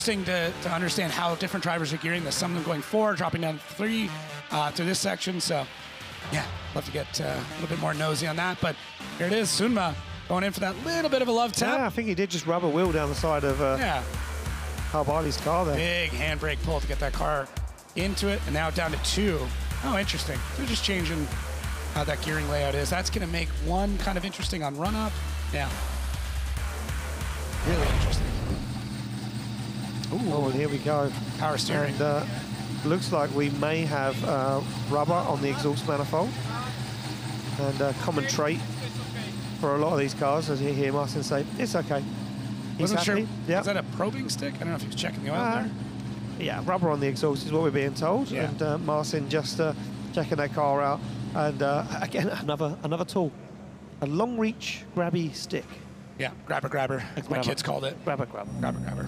interesting to understand how different drivers are gearing this. Some of them going 4, dropping down 3 to this section. So, yeah, love to get a little bit more nosy on that. But here it is, Sunma going in for that little bit of a love tap. Yeah, I think he did just rub a wheel down the side of Harbali's car there. Big handbrake pull to get that car into it, and now down to 2. Oh, interesting. They're just changing how that gearing layout is. That's going to make one kind of interesting on run-up. Yeah. Really interesting. Ooh. Oh, and here we go. Power steering. And looks like we may have rubber on the exhaust manifold. And a common trait for a lot of these cars, as you hear Martin say, it's okay. He's Wasn't happy. sure. Yep. Is that a probing stick? I don't know if he was checking the oil there. Yeah, rubber on the exhaust is what we're being told. Yeah. And Martin just checking that car out. And again, another tool. A long reach grabby stick. Yeah, grabber. As my kids called it. Grabber. Grabber.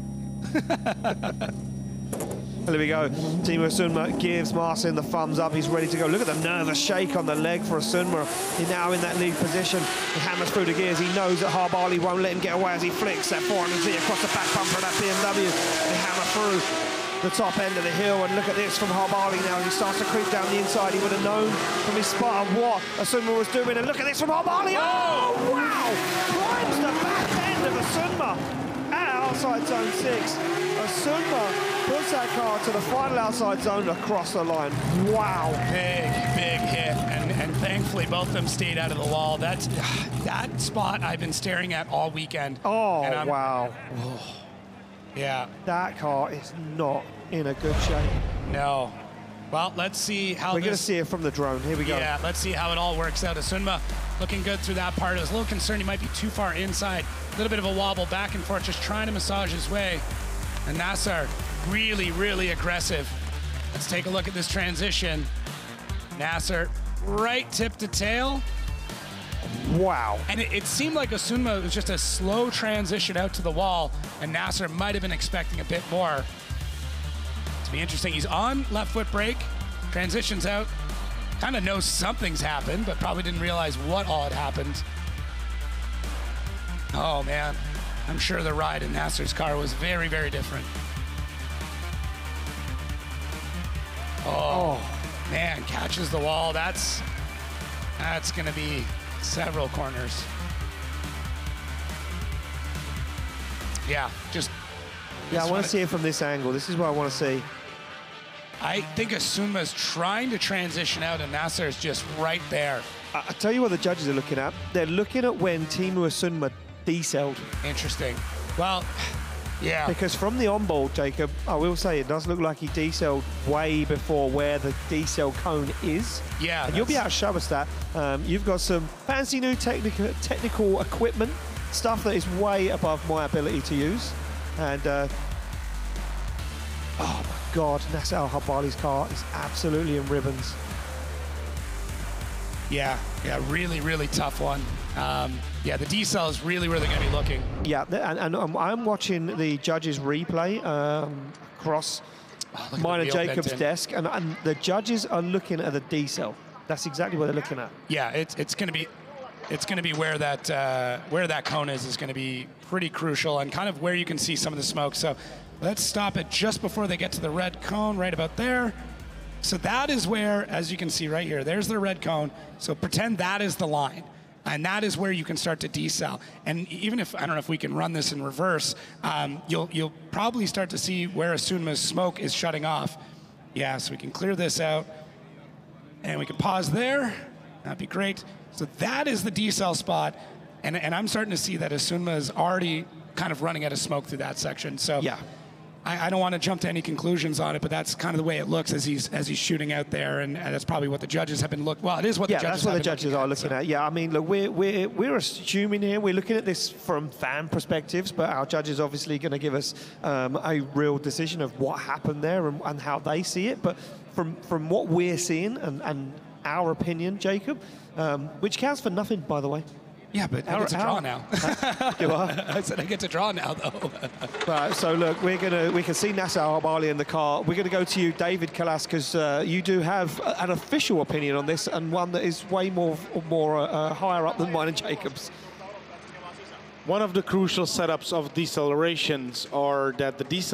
There we go. Timo Sunma gives Martin the thumbs up. He's ready to go. Look at the nervous shake on the leg for Sunma. He's now in that lead position. He hammers through the gears. He knows that Harbali won't let him get away as he flicks that 400Z across the back bumper of that BMW. They hammer through the top end of the hill, and look at this from Harbali now. He starts to creep down the inside. He would have known from his spot of what Sunma was doing. And look at this from Harbali. Oh, wow! Climbs the back end of Sunma at outside zone 6. Sunma puts that car to the final outside zone across the line. Wow. Big hit. And thankfully, both of them stayed out of the wall. That spot I've been staring at all weekend. Oh, wow. Yeah. That car is not in a good shape. No. Well, let's see how We're going to see it from the drone. Here we go. Yeah, let's see how it all works out. Sunma looking good through that part. I was a little concerned he might be too far inside. A little bit of a wobble back and forth, just trying to massage his way. And Nasser, really aggressive. Let's take a look at this transition. Nasser, right tip to tail. Wow. And it seemed like Sunma was just a slow transition out to the wall, and Nasser might have been expecting a bit more. To be interesting, he's on left foot brake, transitions out, kind of knows something's happened, but probably didn't realize what all had happened. Oh man, I'm sure the ride in Nasser's car was very different. Oh man, catches the wall. That's gonna be several corners. Yeah, I want to see it from this angle. This is what I want to see. I think Sunma's trying to transition out, and Nasser is just right there. I'll tell you what the judges are looking at. They're looking at when Timo Sunma decelled. Interesting. Well, yeah. Because from the onboard, Jacob, I will say it does look like he decelled way before where the decel cone is. Yeah. And you'll be able to show us that. You've got some fancy new technical equipment, stuff that is way above my ability to use. And, oh my God, Nasser Al-Harbali's car is absolutely in ribbons. Yeah, really tough one. Yeah, the decel is really going to be looking. Yeah, and I'm watching the judges' replay across mine and Jacob's desk, and the judges are looking at the decel. That's exactly what they're looking at. Yeah, it's going to be where that cone is going to be pretty crucial, and kind of where you can see some of the smoke. So let's stop it just before they get to the red cone, right about there. So that is where, as you can see right here, there's the red cone. So pretend that is the line. And that is where you can start to decel. And even if, I don't know if we can run this in reverse, you'll probably start to see where Sunma's smoke is shutting off. Yeah, so we can clear this out. And we can pause there. That'd be great. So that is the decel spot. And I'm starting to see that Sunma is already kind of running out of smoke through that section. So yeah. I don't want to jump to any conclusions on it, but that's kind of the way it looks as he's shooting out there, and that's probably what the judges have been looking. Well, it is what the judges. Yeah, that's what the judges are looking at. Yeah, I mean, look, we're assuming here we're looking at this from fan perspectives, but our judges obviously going to give us a real decision of what happened there and how they see it. But from what we're seeing and our opinion, Jacob, which counts for nothing, by the way. Yeah, but I get to draw now. You are? I said I get to draw now, though. Right, so look, we can see Nasser Al-Harbali in the car. We're going to go to you, David Kalas, because you do have an official opinion on this, and one that is way more higher up than mine and Jacob's. One of the crucial setups of decelerations are that the